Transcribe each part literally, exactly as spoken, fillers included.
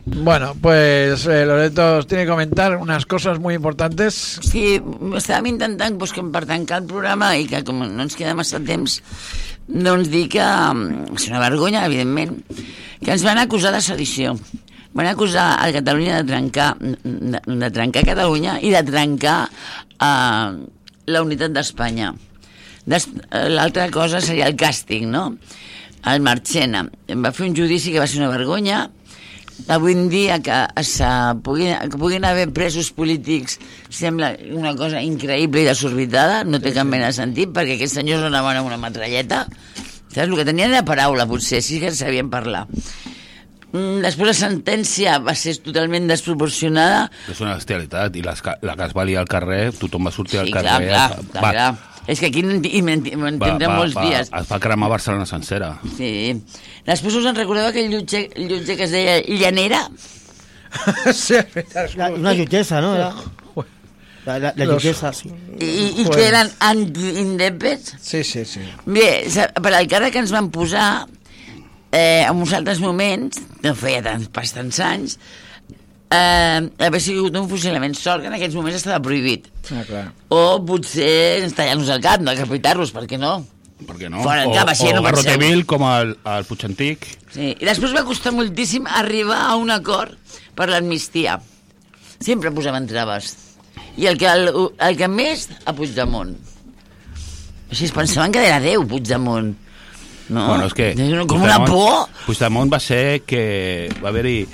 Bueno, pues eh, Loreto os tiene que comentar unas cosas muy importantes. Sí, estàvem intentant pues, que per tancar el programa i que com no ens queda massa temps, doncs dir que és una vergonya, evidentment, que ens van acusar de sedició. Van acusar a Catalunya de trencar, de, de trencar Catalunya i de trencar eh, la unitat d'Espanya. L'altra cosa seria el càstig, no? El Marchena va fer un judici que va ser una vergonya. Avui en dia que, puguin, que puguin haver presos polítics sembla una cosa increïble i desorbitada, no té cap mena de sentit, perquè aquests senyors no anaven amb una metralleta. Saps? El que tenien era paraula, potser, sí que sabien parlar. Després la sentència va ser totalment desproporcionada. És una bestialitat, i les, la que es va liar al carrer, tothom va sortir sí, al carrer. Clar, clar, clar, va, clar. És que aquí hi tindrem molts va, dies. Es va cremar Barcelona sencera. Sí. Després us en recordeu aquell jutge, jutge que es deia Llanera? Sí, la, una jutgessa, no? La, la, la, la jutgessa, sí. I, i pues... que eren anti-independents? Sí, sí, sí. Bé, per al càrrec que ens van posar, eh, en uns altres moments, no feia tants, pas tants anys, eh, haver sigut un fusilament, sort que en aquests moments estava prohibit. Ah, clar. O potser tallar-nos el cap, no decapitar-los, per què no? Per què no? Fora, o cap, així, o no Garrote Vil, com el, el Puig Antic. Sí. I després va costar moltíssim arribar a un acord per l'amnistia. Sempre posaven traves. I el que, el, el que més, a Puigdemont. Així es pensaven que era Déu, Puigdemont. No? Bueno, és que... Com una por. Puigdemont va ser que va haver-hi...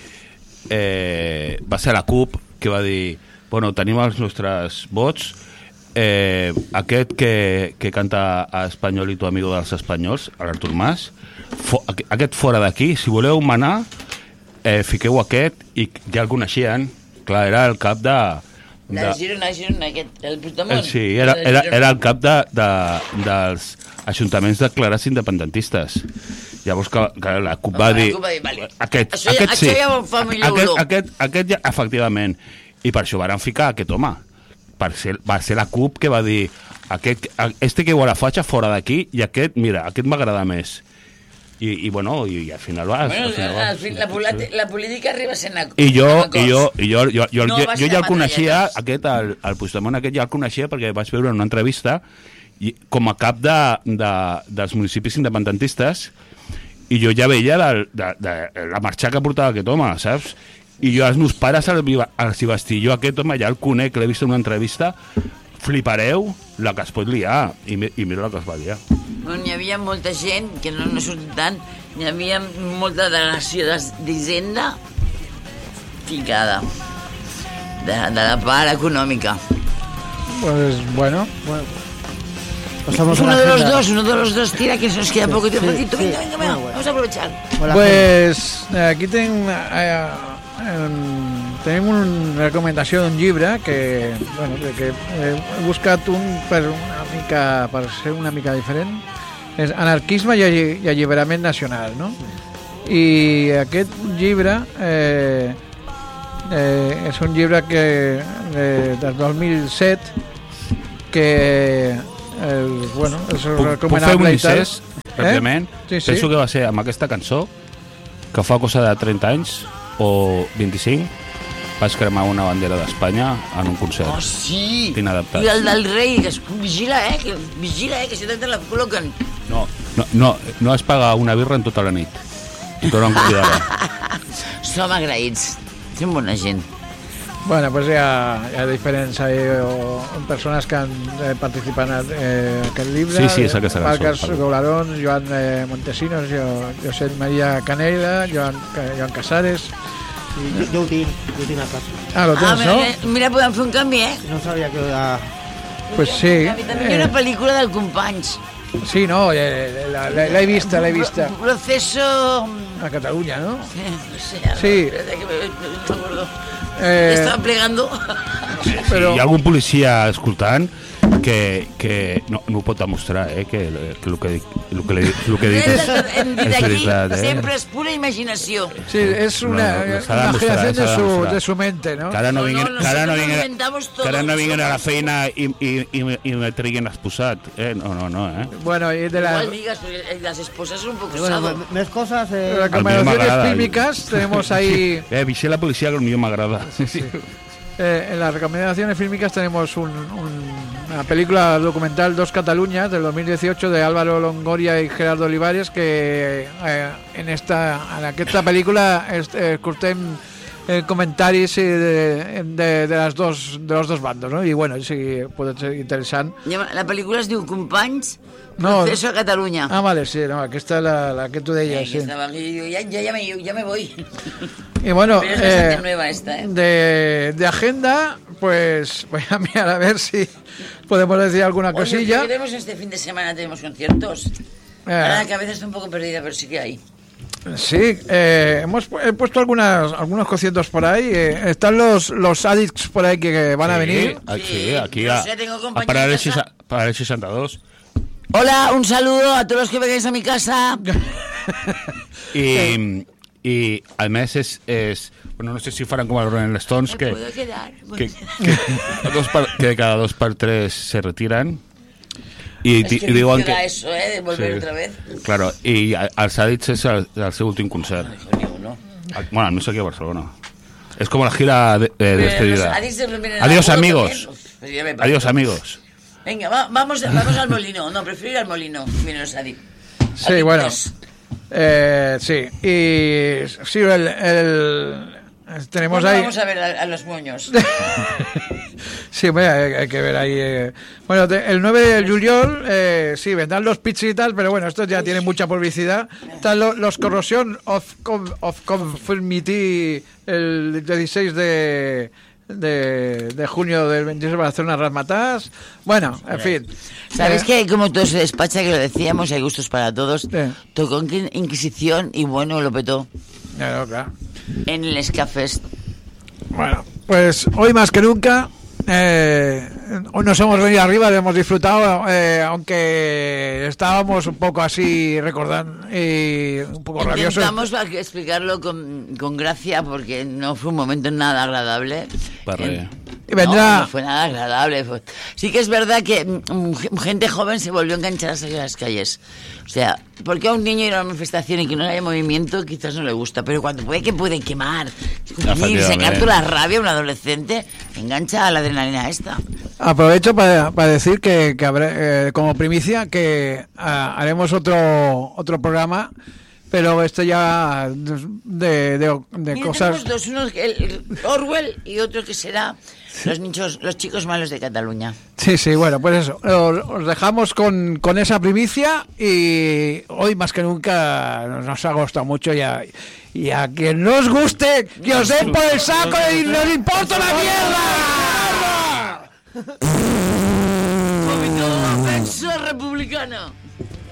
Eh, va ser la CUP que va dir bueno, tenim els nostres vots eh, aquest que, que canta a Espanyol i tu amigo dels espanyols, l'Artur Mas fo, aquest fora d'aquí, si voleu manar eh, fiqueu aquest i ja el coneixien, clar, era el cap de, de... de Girona, Girona aquest, el Puigdemont sí, era, era, era el cap de, de, dels ajuntaments declarats independentistes. Llavors que, que la CUP va dir vale. aquest, això, aquest sí, això ja ho fa millor aquest, aquest, aquest ja, efectivament, i per això van ficar aquest home, per ser, va ser la CUP que va dir aquest, este que igual la faig fora d'aquí i aquest, mira, aquest m'agrada més i, i bueno, i, i al final va, bueno, al final va. Al fin, la, la, la política arriba sent a, i jo, i jo, i jo, jo, jo, no jo, jo ja el coneixia aquest, el, el Puigdemont aquest ja el coneixia perquè vaig veure en una entrevista i, com a cap de, de, dels municipis independentistes i jo ja veia de, de, de, de la marxa que portava aquest home, saps? I jo als meus pares els hi vestir, jo aquest home ja el conec, l'he vist en una entrevista, flipareu la que es pot liar, i, i mira la que es va liar. Bueno, hi havia molta gent, que no n'ha sortit tant, hi havia molta delegació d'Hisenda ficada, de, de la part econòmica. Pues bueno, bueno. Pasamos uno de los dos, uno de los dos tira que nos queda poco tiempo. Sí, sí, venga, venga, venga, bueno. Vamos a aprovechar. Pues aquí ten, eh, eh, tenim una recomanació d'un llibre que, bueno, que he buscat un per una mica per ser una mica diferent. És Anarquisme i alliberament nacional, no? I aquest llibre eh, eh, és un llibre que eh, del dos mil set que el, bueno, és recomanable i tal. Ràpidament, eh? sí, sí. Penso que va ser amb aquesta cançó que fa cosa de trenta anys o vint-i-cinc vaig cremar una bandera d'Espanya en un concert. Oh, sí! Inadaptat. I el del rei, que es vigila, eh? Que vigila, eh? Que si te la col·loquen. No, no, no, no has pagat una birra en tota la nit. I tornen a convidar. Som agraïts. Som bona gent. Bueno, pues hi ha, hi ha diferents eh, o, persones que han eh, participat en eh, aquest llibre. Sí, sí, és aquesta cançó. Marcos Golarón, Joan eh, Montesinos, jo, Josep Maria Canella, Joan, Joan Casares. Sí, jo ho tinc, jo ho tinc a casa. Ah, lo tens, ah, no? Mira, mira, podem fer un canvi, eh? No sabia que... Ah... Pues sí. També hi ha una pel·lícula del Companys. Sí, no, eh, l'he vista, l'he vista. Proceso... A Catalunya, ¿no? Sí, no sé. Sí. No me acuerdo. Eh, Estava plegando. Però... Si hi ha algun policia escoltant, que, que no, no ho pot demostrar, eh, que, que el que, el que, el que he dit és, Hem dit és aquí, veritat, eh? sempre és pura imaginació. Sí, es una No, no, s'ha de imaginación demostrar, de s'ha de su, demostrar. de su mente, ¿no? Que ara no No, vinguin, no, que ara no nosotros lo vinguin, inventamos todo. que ara no vinguin a la feina i, i, i, i me triguin exposat. Eh? No, no, no, eh? Bueno, y de la... Igual digas, porque las esposas son un poco Bueno, usado. más cosas. Eh, recomendaciones m'agrada. fílmicas tenemos ahí Eh, vigila la policia, que a mi m'agrada. eh, en las recomendaciones fílmicas tenemos un, un- una película documental Dos Cataluñas del dos mil dieciocho de Álvaro Longoria y Gerardo Olivares, que eh, en esta en aquesta película es, eh, escoltem eh, comentaris eh, de, de, de, las dos, de los dos bandos, ¿no? Y bueno, sí, puede ser interesante. La pel·lícula es diu Companys, No. Proceso a Catalunya. Ah, vale, sí, no, aquesta és la, la que tu Eh, deies, que sí. estaba aquí, yo ya, ya, ya, me, ya me voy. Y bueno, Pero es bastante eh, nueva esta, ¿eh? de, de agenda, pues voy a mirar a ver si podemos decir alguna Oye, cosilla. ¿qué tenemos este fin de semana? Tenemos conciertos. Eh, Ahora la cabeza está un poco perdida, pero sí que hay. Sí, eh, hemos pu- he puesto algunas, algunos conciertos por ahí. eh, están los, los Addicts por ahí que, que van a venir. Aquí, Sí, aquí no a, sé, tengo a compañía parar en el, casa. sisa- parar el seixanta dos. Hola, un saludo a todos los que vengáis a mi casa. I, i a més és, és bueno, no sé si faran com el Rolling Stones ¿Me que, puedo quedar? que, que, dos per, que cada dos per tres se retiran i, Es di- que i diuen vicio da que eso, ¿eh? De volver Sí. otra vez. claro, i a- els Addicts és el, el seu últim concert. Hijo mío, ¿no? Bueno, no sé aquí a Barcelona. Es como la gira de, de Pero despedida. los Addicts siempre vienen Adiós, al pueblo amigos. también. Pues ya me parece. Adiós, amigos. Venga, va- vamos, vamos al molino. No, prefiero ir al molino. Vienen los Addicts. Sí, bueno. Eh, sí, y sí, el, el- tenemos Bueno, ahí. vamos a ver a, a los moños. Sí, bueno, hay, hay que ver ahí. eh. Bueno, de- el nueve de juliol, eh, sí, vendrán los pitch y tal, pero bueno, estos ya tienen mucha publicidad. Están lo- los Corrosion of, Com- of Conformity el dieciséis de, de, de junio del veintiséis van a hacer unas rasmatas. Bueno, en fin. ¿Sabes Eh, que como todo se despacha, que lo decíamos, hay gustos para todos? Sí. Tocó Inqui- Inquisición y bueno, lo petó Claro, claro. en el Scafest. Bueno, pues hoy más que nunca eh, hoy nos hemos venido arriba, lo hemos disfrutado, eh, aunque estábamos un poco así recordando y un poco rabiosos. Intentamos explicarlo con, con gracia porque no fue un momento nada agradable. Parre. Y vendrá- No, no fue nada agradable. Fue- Sí que es verdad que mm, gente joven se volvió a enganchar a salir a las calles. O sea, porque a un niño ir a una manifestación y que no haya movimiento quizás no le gusta, pero cuando puede que puede quemar, escupir, sacar toda la rabia a un adolescente, engancha a la adrenalina esta. Aprovecho para, para decir que, que habré, eh, como primicia que ah, haremos otro otro programa, pero esto ya de, de, de Mira, cosas. tenemos dos, uno el, el Orwell y otro que será los nichos, los chicos malos de Cataluña. Sí, sí, bueno, pues eso. Os, os dejamos con, con esa primicia y hoy más que nunca nos ha gustado mucho y a, y a quien no os guste, que os den por el saco y nos importa la mierda. ¡Comité Defensa Republicana!